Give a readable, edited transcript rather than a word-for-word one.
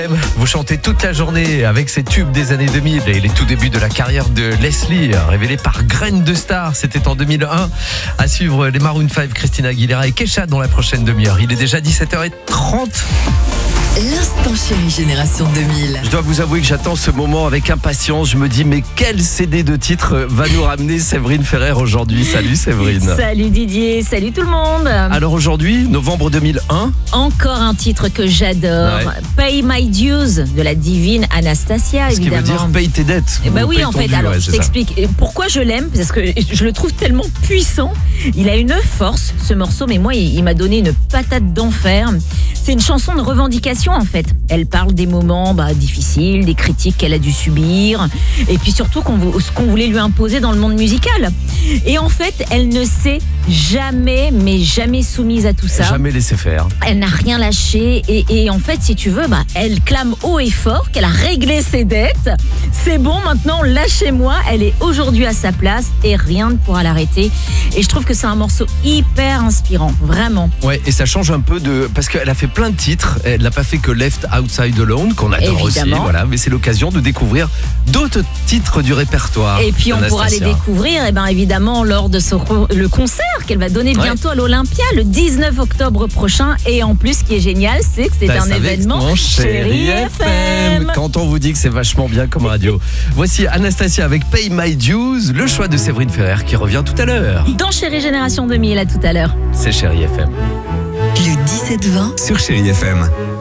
Vous chantez toute la journée avec ces tubes des années 2000 et les tout débuts de la carrière de Leslie, révélée par Graine de Star, c'était en 2001. À suivre les Maroon 5, Christina Aguilera et Kesha dans la prochaine demi-heure. Il est déjà 17h30. L'instant chéri Génération 2000. Je dois vous avouer que j'attends ce moment avec impatience. Je me dis, mais quel CD de titre va nous ramener Séverine Ferrer aujourd'hui? Salut Séverine. Salut Didier, salut tout le monde. Alors aujourd'hui, novembre 2001. Encore un titre que j'adore. Ouais. Pay My Dues de la divine Anastasia, Ce qui évidemment. veut dire paye tes dettes. Eh ben Ou oui, paye en ton fait, dû, alors ouais, je c'est ça. t'explique. Et pourquoi je l'aime, parce que je le trouve tellement puissant. Il a une force, ce morceau, mais moi, il m'a donné une patate d'enfer. C'est une chanson de revendication, en fait. Elle parle des moments difficiles, des critiques qu'elle a dû subir, et puis surtout ce qu'on voulait lui imposer dans le monde musical. Et en fait, elle ne s'est jamais, mais jamais soumise à tout ça. Jamais laissé faire. Elle n'a rien lâché et en fait, si tu veux, elle clame haut et fort qu'elle a réglé ses dettes. C'est bon, maintenant, lâchez-moi. Elle est aujourd'hui à sa place et rien ne pourra l'arrêter. Et je trouve que c'est un morceau hyper inspirant, vraiment. Ouais, et ça change un peu parce qu'elle a fait plein de titres. Elle n'a pas fait que Left Outside Alone, qu'on adore Évidemment. aussi. Voilà, mais c'est l'occasion de découvrir d'autres titres du répertoire. Et puis on pourra les d'Anastasia. découvrir, évidemment, lors de le concert qu'elle va donner bientôt à l'Olympia le 19 octobre prochain. Et en plus, ce qui est génial, c'est que c'est T'as un ça avec événement mon Chéri FM. Quand on vous dit que c'est vachement bien comme radio. Voici Anastasia avec Pay My Dues, le choix de Séverine Ferrer qui revient tout à l'heure. Dans Chéri Génération 2000, à tout à l'heure. C'est Chéri FM. Le 17-20 sur Chéri FM.